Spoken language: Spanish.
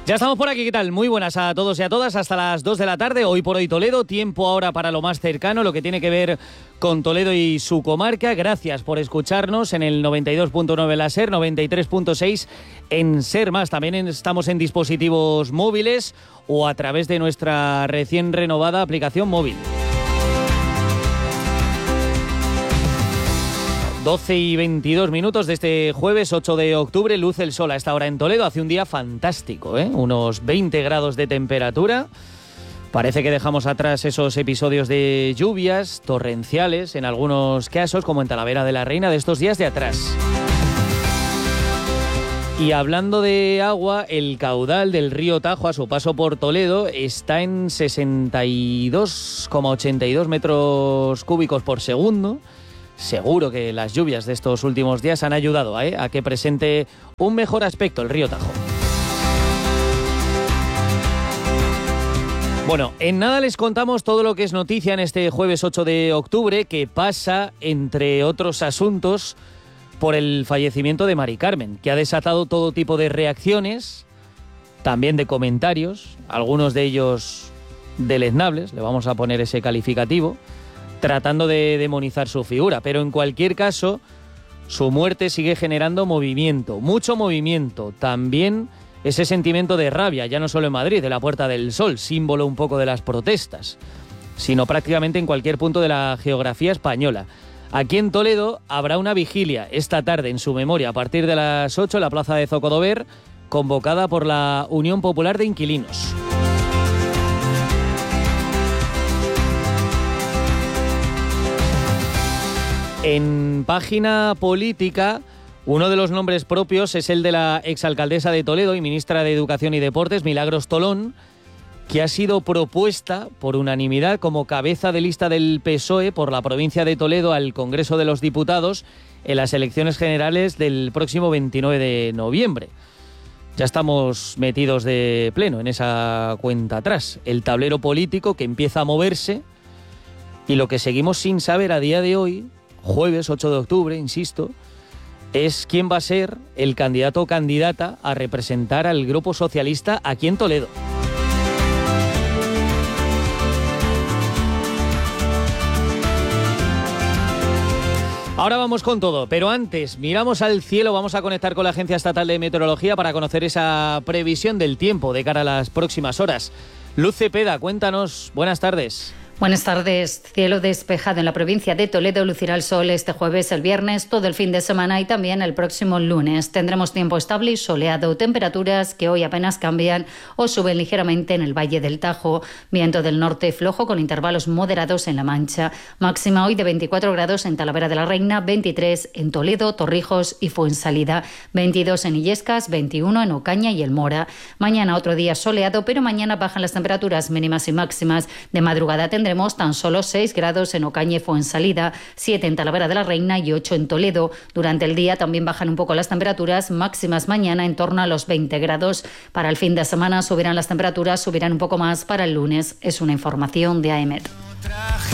Ya estamos por aquí, ¿qué tal? Muy buenas a todos y a todas, hasta las 2 de la tarde, hoy por hoy Toledo, tiempo ahora para lo más cercano, lo que tiene que ver con Toledo y su comarca. Gracias por escucharnos en el 92.9 en la SER, 93.6 en SER+. También estamos en dispositivos móviles o a través de nuestra recién renovada aplicación móvil. 12 y 22 minutos de este jueves 8 de octubre, luce el sol a esta hora en Toledo, hace un día fantástico, unos 20 grados de temperatura. Parece que dejamos atrás esos episodios de lluvias torrenciales, en algunos casos, como en Talavera de la Reina, de estos días de atrás. Y hablando de agua, el caudal del río Tajo a su paso por Toledo está en 62,82 metros cúbicos por segundo. Seguro que las lluvias de estos últimos días han ayudado a que presente un mejor aspecto el río Tajo. Bueno, en nada les contamos todo lo que es noticia en este jueves 8 de octubre, que pasa, entre otros asuntos, por el fallecimiento de Mari Carmen, que ha desatado todo tipo de reacciones, también de comentarios, algunos de ellos deleznables, le vamos a poner ese calificativo, tratando de demonizar su figura, pero en cualquier caso, su muerte sigue generando movimiento, mucho movimiento, también ese sentimiento de rabia, ya no solo en Madrid, de la Puerta del Sol, símbolo un poco de las protestas, sino prácticamente en cualquier punto de la geografía española. Aquí en Toledo habrá una vigilia esta tarde en su memoria a partir de las 8 en la plaza de Zocodover, convocada por la Unión Popular de Inquilinos. En página política, uno de los nombres propios es el de la exalcaldesa de Toledo y ministra de Educación y Deportes, Milagros Tolón, que ha sido propuesta por unanimidad como cabeza de lista del PSOE por la provincia de Toledo al Congreso de los Diputados en las elecciones generales del próximo 29 de noviembre. Ya estamos metidos de pleno en esa cuenta atrás. El tablero político que empieza a moverse y lo que seguimos sin saber a día de hoy, jueves 8 de octubre, insisto, es quién va a ser el candidato o candidata a representar al Grupo Socialista aquí en Toledo. Ahora vamos con todo, pero antes miramos al cielo, vamos a conectar con la Agencia Estatal de Meteorología para conocer esa previsión del tiempo de cara a las próximas horas. Luz Cepeda, cuéntanos, buenas tardes. Buenas tardes. Cielo despejado en la provincia de Toledo. Lucirá el sol este jueves, el viernes, todo el fin de semana y también el próximo lunes. Tendremos tiempo estable y soleado. Temperaturas que hoy apenas cambian o suben ligeramente en el Valle del Tajo. Viento del norte flojo con intervalos moderados en La Mancha. Máxima hoy de 24 grados en Talavera de la Reina, 23 en Toledo, Torrijos y Fuensalida, 22 en Illescas, 21 en Ocaña y El Mora. Mañana otro día soleado, pero mañana bajan las temperaturas mínimas y máximas. De madrugada tendremos tan solo 6 grados en Ocaña y Fuensalida, 7 en Talavera de la Reina y 8 en Toledo. Durante el día también bajan un poco las temperaturas, máximas mañana en torno a los 20 grados. Para el fin de semana subirán las temperaturas, subirán un poco más para el lunes. Es una información de AEMET.